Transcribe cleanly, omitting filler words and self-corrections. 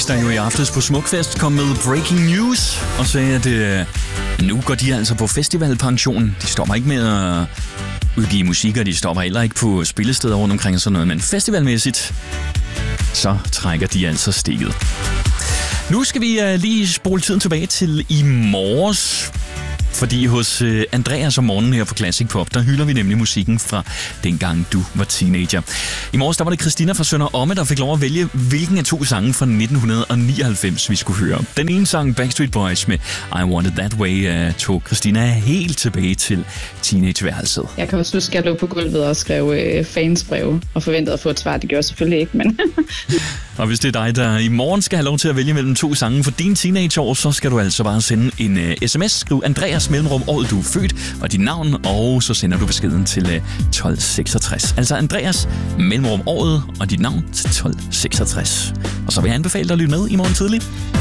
Alex, der jo i aftes på Smukfest kom med breaking news og sagde, at nu går de altså på festivalpension. De stopper ikke med at udgive musik, og de stopper heller ikke på spillesteder rundt omkring og sådan noget, men festivalmæssigt, så trækker de altså stikket. Nu skal vi lige spole tiden tilbage til i morges. Fordi hos Andreas om morgenen her på Classic Pop, der hylder vi nemlig musikken fra dengang du var teenager. I morges der var det Christina fra Sønder Omme, der fik lov at vælge, hvilken af 2 sange fra 1999 vi skulle høre. Den ene sang, Backstreet Boys med I Want It That Way, tog Christina helt tilbage til teenageværelset. Jeg kan også huske, at jeg lå på gulvet og skrev fansbreve og forventede at få et svar. Det gjorde jeg selvfølgelig ikke, men... Og hvis det er dig, der i morgen skal have lov til at vælge mellem 2 sange for din teenageår, så skal du altså bare sende en sms. Skriv Andreas mellemrum året du er født og dit navn, og så sender du beskeden til 1266. Altså Andreas mellemrum året og dit navn til 1266. Og så vil jeg anbefale dig at lytte med i morgen tidlig.